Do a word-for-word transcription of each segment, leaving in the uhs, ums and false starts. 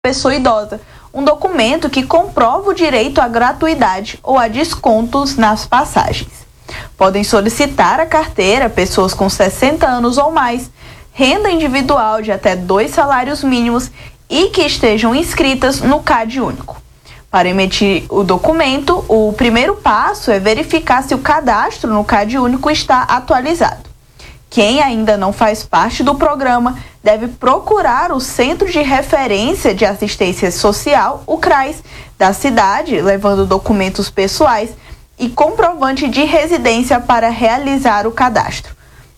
pessoa idosa, um documento que comprova o direito à gratuidade ou a descontos nas passagens. Podem solicitar a carteira pessoas com sessenta anos ou mais, renda individual de até dois salários mínimos e que estejam inscritas no C A D único. Para emitir o documento, o primeiro passo é verificar se o cadastro no C A D único está atualizado. Quem ainda não faz parte do programa deve procurar o Centro de Referência de Assistência Social, o CRAS, da cidade, levando documentos pessoais e comprovante de residência para realizar o cadastro.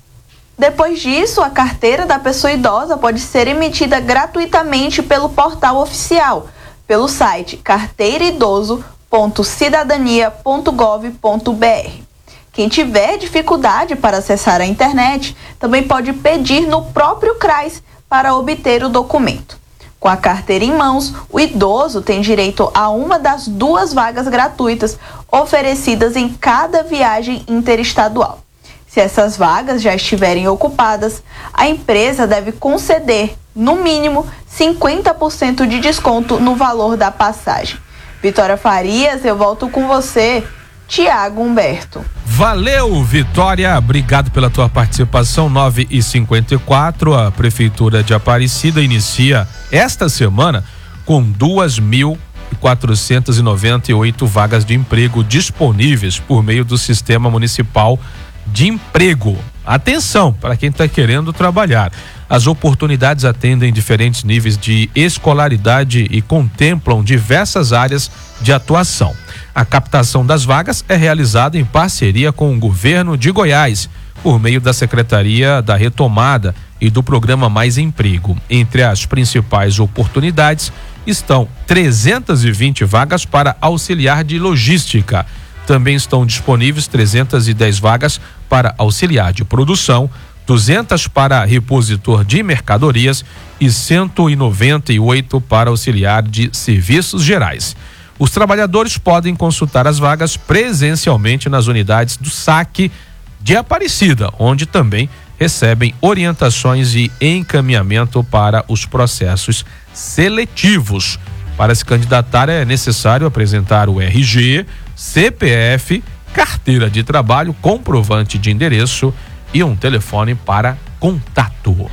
Depois disso, a carteira da pessoa idosa pode ser emitida gratuitamente pelo portal oficial, pelo site carteira idoso ponto cidadania ponto gov ponto br. Quem tiver dificuldade para acessar a internet também pode pedir no próprio CRAS para obter o documento. Com a carteira em mãos, o idoso tem direito a uma das duas vagas gratuitas oferecidas em cada viagem interestadual. Se essas vagas já estiverem ocupadas, a empresa deve conceder, no mínimo, cinquenta por cento de desconto no valor da passagem. Vitória Farias, eu volto com você, Tiago Humberto. Valeu, Vitória, obrigado pela tua participação. Nove e cinquenta e quatro, a Prefeitura de Aparecida inicia esta semana com duas mil quatrocentas e noventa e oito vagas de emprego disponíveis por meio do Sistema Municipal de Emprego. Atenção para quem está querendo trabalhar. As oportunidades atendem diferentes níveis de escolaridade e contemplam diversas áreas de atuação. A captação das vagas é realizada em parceria com o governo de Goiás, por meio da Secretaria da Retomada e do Programa Mais Emprego. Entre as principais oportunidades estão trezentas e vinte vagas para auxiliar de logística. Também estão disponíveis trezentas e dez vagas para auxiliar de produção, duzentas para repositor de mercadorias e cento e noventa e oito para auxiliar de serviços gerais. Os trabalhadores podem consultar as vagas presencialmente nas unidades do S A C de Aparecida, onde também recebem orientações e encaminhamento para os processos seletivos. Para se candidatar é necessário apresentar o R G, C P F, carteira de trabalho, comprovante de endereço e um telefone para contato.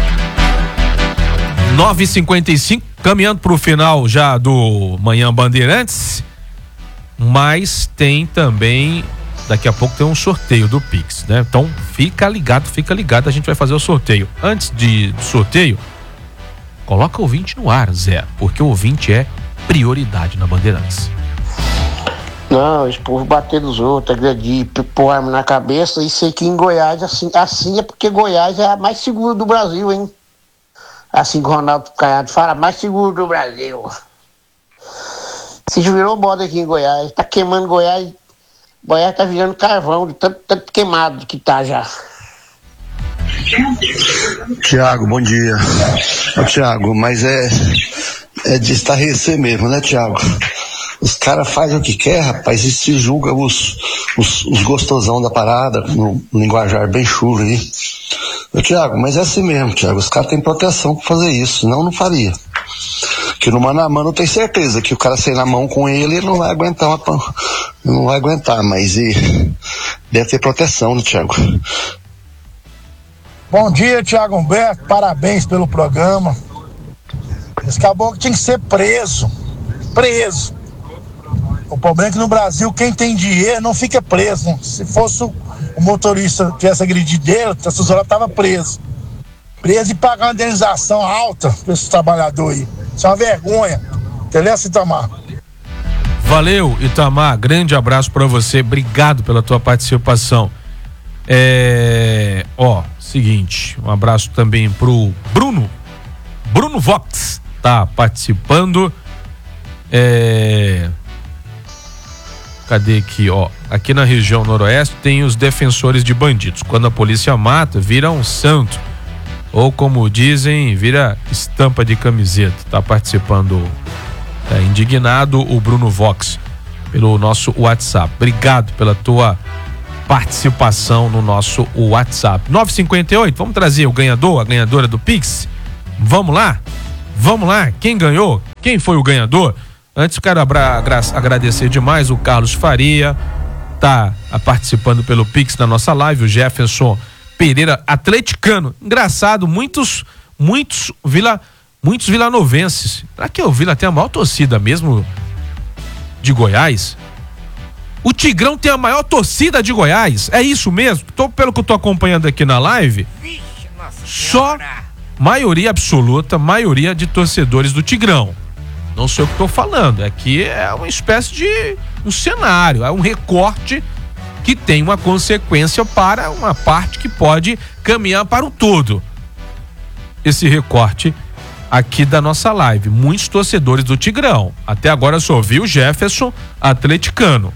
nove e cinquenta e cinco, caminhando para o final já do Manhã Bandeirantes, mas tem também, daqui a pouco tem um sorteio do Pix, né? Então fica ligado, fica ligado, a gente vai fazer o sorteio. Antes de, do sorteio, coloca o ouvinte no ar, Zé, porque o ouvinte é prioridade na Bandeirantes. Não, esse povo bater nos outros, agredir, pôr arma na cabeça, isso aqui em Goiás, assim, assim é porque Goiás é a mais segura do Brasil, hein? Assim que o Ronaldo Caiado fala, mais seguro do Brasil. Se virou moda aqui em Goiás, tá queimando Goiás, Goiás tá virando carvão, de tanto, tanto queimado que tá já. Tiago, bom dia. Ô, Tiago, mas é, é de estarrecer mesmo, né, Tiago? Os caras fazem o que quer, rapaz, e se julga os, os, os gostosão da parada, no, no linguajar bem chulo aí. Ô, Tiago, mas é assim mesmo, Tiago, os caras têm proteção pra fazer isso, senão não faria. Que no mano a mano eu tenho certeza que o cara sair na mão com ele, ele não vai aguentar uma, não vai aguentar, mas e, deve ter proteção, né, Tiago? Bom dia, Tiago Humberto, parabéns pelo programa. Esse caboclo tinha que ser preso, preso. O problema é que no Brasil quem tem dinheiro não fica preso, né? Se fosse o, o motorista que tivesse agredido dele, essas horas estava preso. Preso e pagar uma indenização alta para esse trabalhador aí. Isso é uma vergonha. Entendeu, Itamar? Valeu, Itamar. Grande abraço para você. Obrigado pela tua participação. É... Ó, seguinte, um abraço também pro Bruno. Bruno Vox tá participando. É... Cadê aqui, ó? Aqui na região noroeste tem os defensores de bandidos. Quando a polícia mata, vira um santo. Ou como dizem, vira estampa de camiseta. Tá participando, é, indignado o Bruno Vox pelo nosso WhatsApp. Obrigado pela tua participação no nosso WhatsApp. nove e cinquenta e oito, vamos trazer o ganhador, a ganhadora do Pix? Vamos lá? Vamos lá, quem ganhou? Quem foi o ganhador? Antes quero abra, agra, agradecer demais o Carlos Faria, tá participando pelo Pix da nossa live, o Jefferson Pereira, atleticano. Engraçado, muitos, muitos Vila, muitos vilanovenses. Será que o Vila tem a maior torcida mesmo de Goiás? O Tigrão tem a maior torcida de Goiás, é isso mesmo? Tô, pelo que eu tô acompanhando aqui na live, só maioria absoluta, maioria de torcedores do Tigrão. Não sei o que tô falando, aqui é uma espécie de um cenário, é um recorte que tem uma consequência para uma parte que pode caminhar para o todo. Esse recorte aqui da nossa live, muitos torcedores do Tigrão. Até agora só vi o Jefferson atleticano.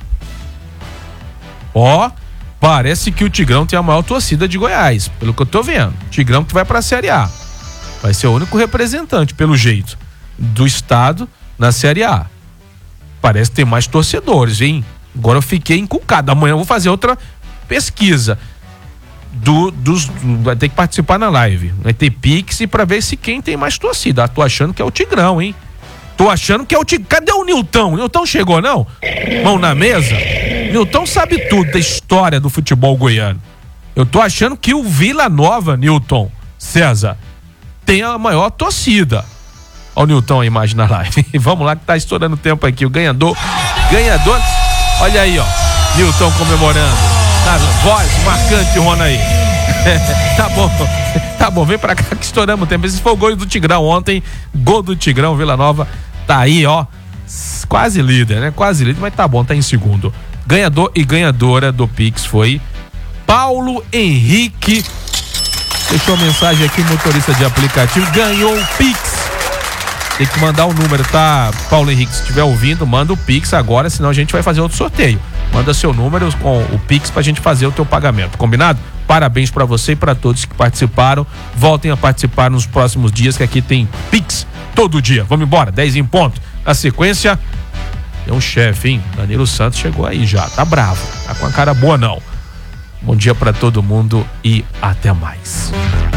Ó, parece que o Tigrão tem a maior torcida de Goiás, pelo que eu tô vendo. Tigrão que vai pra Série A. Vai ser o único representante, pelo jeito, do estado na Série A. Parece que tem mais torcedores, hein? Agora eu fiquei encucado. Amanhã eu vou fazer outra pesquisa. Do, dos, do, vai ter que participar na live. Vai ter Pix pra ver se quem tem mais torcida. Ah, tô achando que é o Tigrão, hein? Tô achando que é o Tigrão. Cadê o Nilton? Nilton chegou, não? Mão na mesa? Nilton sabe tudo da história do futebol goiano. Eu tô achando que o Vila Nova, Nilton César, tem a maior torcida. Olha o Nilton, a imagem na live. Vamos lá que tá estourando o tempo aqui. O ganhador, ganhador, olha aí, ó. Nilton comemorando. Na voz marcante, Rona aí. Tá bom, tá bom, vem pra cá que estouramos o tempo. Esse foi o gol do Tigrão ontem. Gol do Tigrão, Vila Nova. Tá aí, ó. Quase líder, né? Quase líder, mas tá bom, tá em segundo. Ganhador e ganhadora do Pix foi Paulo Henrique. Deixou uma mensagem aqui, motorista de aplicativo. Ganhou o Pix. Tem que mandar o número, tá? Paulo Henrique, se estiver ouvindo, manda o Pix agora, senão a gente vai fazer outro sorteio. Manda seu número com o Pix pra gente fazer o teu pagamento, combinado? Parabéns pra você e pra todos que participaram. Voltem a participar nos próximos dias, que aqui tem Pix todo dia. Vamos embora, dez em ponto. Na sequência, tem um chefe, hein? Danilo Santos chegou aí já, tá bravo. Tá com a cara boa, não. Bom dia pra todo mundo e até mais.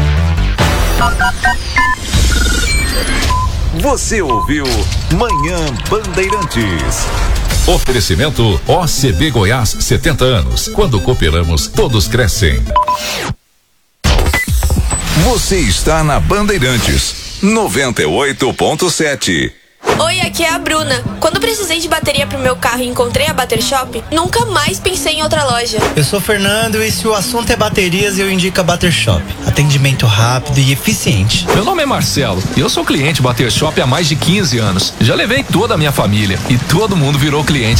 Você ouviu Manhã Bandeirantes. Oferecimento O C B Goiás, setenta anos. Quando cooperamos, todos crescem. Você está na Bandeirantes noventa e oito ponto sete. Oi, aqui é a Bruna. Quando precisei de bateria pro meu carro e encontrei a Bater Shop, nunca mais pensei em outra loja. Eu sou Fernando e se o assunto é baterias, eu indico a Bater Shop. Atendimento rápido e eficiente. Meu nome é Marcelo e eu sou cliente Bater Shop há mais de quinze anos. Já levei toda a minha família e todo mundo virou cliente